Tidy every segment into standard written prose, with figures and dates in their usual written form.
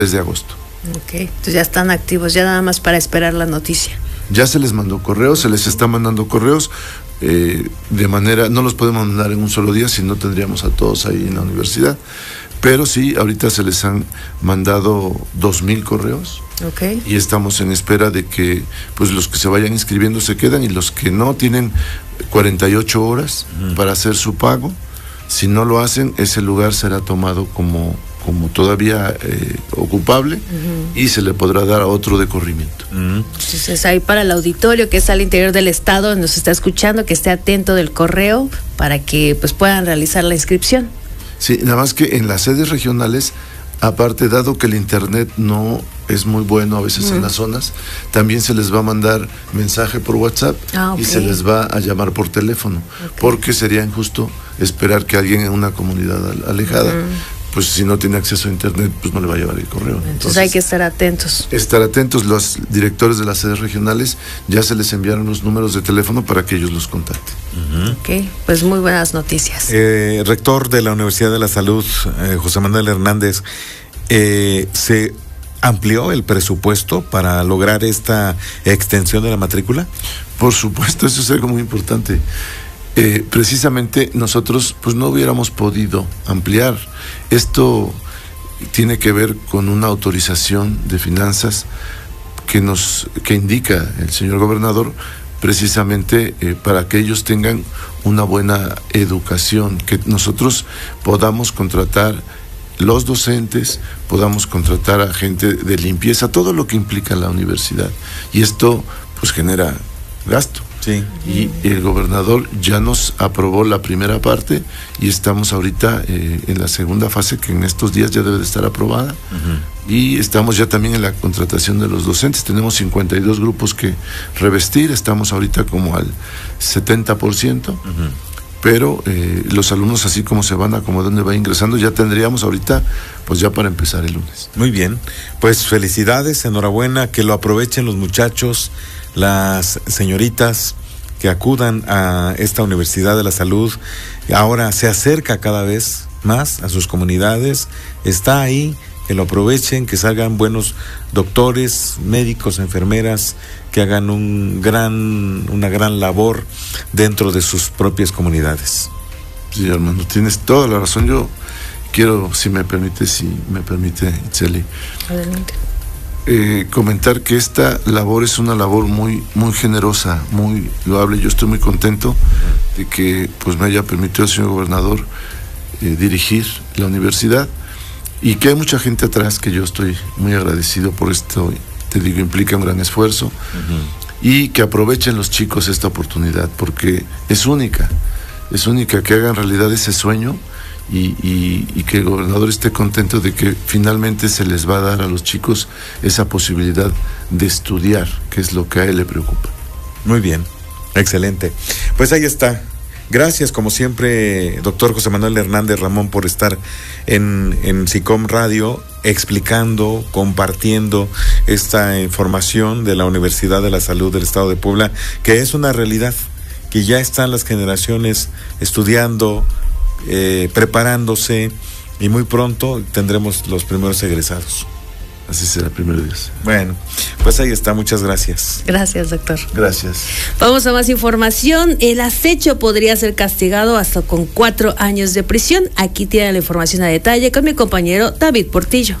desde agosto. Ok, entonces ya están activos, ya nada más para esperar la noticia. Ya se les mandó correos, se les está mandando correos, de manera, no los podemos mandar en un solo día, si no tendríamos a todos ahí en la universidad, pero sí, ahorita se les han mandado 2,000 correos. Okay. Y estamos en espera de que pues los que se vayan inscribiendo se quedan, y los que no tienen 48 horas para hacer su pago. Si no lo hacen, ese lugar será tomado como todavía ocupable, y se le podrá dar a otro de corrimiento. Entonces ahí para el auditorio que está al interior del estado, nos está escuchando, que esté atento del correo para que pues puedan realizar la inscripción. Sí, nada más que en las sedes regionales, aparte, dado que el internet no es muy bueno a veces en las zonas, también se les va a mandar mensaje por WhatsApp, y se les va a llamar por teléfono, porque sería injusto esperar que alguien en una comunidad alejada, pues si no tiene acceso a internet, pues no le va a llevar el correo. Entonces hay que estar atentos. Los directores de las sedes regionales ya se les enviaron los números de teléfono para que ellos los contacten. Ok, pues muy buenas noticias. Rector de la Universidad de la Salud, José Manuel Hernández, ¿se amplió el presupuesto para lograr esta extensión de la matrícula? Por supuesto, eso es algo muy importante. Precisamente nosotros pues no hubiéramos podido ampliar. Esto tiene que ver con una autorización de finanzas que indica el señor gobernador, precisamente para que ellos tengan una buena educación, que nosotros podamos contratar los docentes, podamos contratar a gente de limpieza, todo lo que implica la universidad, y esto pues genera gasto. Sí. Y el gobernador ya nos aprobó la primera parte, y estamos ahorita en la segunda fase, que en estos días ya debe de estar aprobada. Y estamos ya también en la contratación de los docentes. Tenemos 52 grupos que revestir, estamos ahorita como al 70%. Pero los alumnos, así como se van acomodando y va ingresando, ya tendríamos ahorita pues ya para empezar el lunes. Muy bien, pues felicidades, enhorabuena, que lo aprovechen los muchachos, las señoritas que acudan a esta Universidad de la Salud. Ahora se acerca cada vez más a sus comunidades, está ahí, que lo aprovechen, que salgan buenos doctores, médicos, enfermeras, que hagan una gran labor dentro de sus propias comunidades. Sí, hermano, tienes toda la razón. Yo quiero, si me permite, Itzeli, adelante, comentar que esta labor es una labor muy, muy generosa, muy loable. Yo estoy muy contento de que pues me haya permitido el señor gobernador dirigir la universidad, y que hay mucha gente atrás, que yo estoy muy agradecido por esto. Te digo, implica un gran esfuerzo, y que aprovechen los chicos esta oportunidad, porque es única, que hagan realidad ese sueño, y que el gobernador esté contento de que finalmente se les va a dar a los chicos esa posibilidad de estudiar, que es lo que a él le preocupa. Muy bien, excelente. Pues ahí está. Gracias, como siempre, doctor José Manuel Hernández Ramón, por estar en SICOM Radio explicando, compartiendo esta información de la Universidad de la Salud del Estado de Puebla, que es una realidad, que ya están las generaciones estudiando, preparándose, y muy pronto tendremos los primeros egresados. Así será, primero Dios. Bueno, pues ahí está, muchas gracias. Gracias, doctor. Gracias. Vamos a más información. El acecho podría ser castigado hasta con 4 años de prisión. Aquí tiene la información a detalle con mi compañero David Portillo.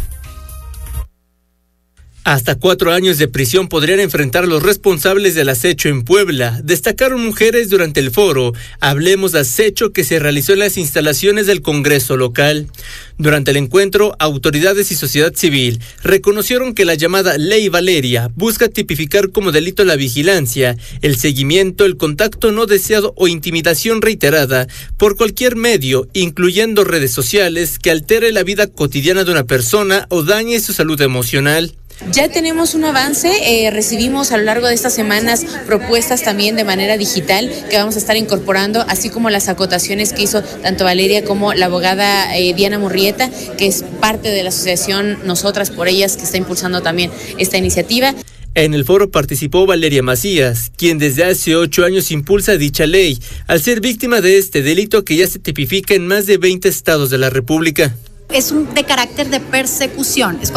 Hasta 4 años de prisión podrían enfrentar los responsables del acecho en Puebla. Destacaron mujeres durante el foro Hablemos de Acecho, que se realizó en las instalaciones del Congreso local. Durante el encuentro, autoridades y sociedad civil reconocieron que la llamada Ley Valeria busca tipificar como delito la vigilancia, el seguimiento, el contacto no deseado o intimidación reiterada por cualquier medio, incluyendo redes sociales, que altere la vida cotidiana de una persona o dañe su salud emocional. Ya tenemos un avance, recibimos a lo largo de estas semanas propuestas también de manera digital que vamos a estar incorporando, así como las acotaciones que hizo tanto Valeria como la abogada Diana Murrieta, que es parte de la asociación Nosotras por Ellas, que está impulsando también esta iniciativa. En el foro participó Valeria Macías, quien desde hace 8 años impulsa dicha ley, al ser víctima de este delito que ya se tipifica en más de 20 estados de la República. Es de carácter de persecución.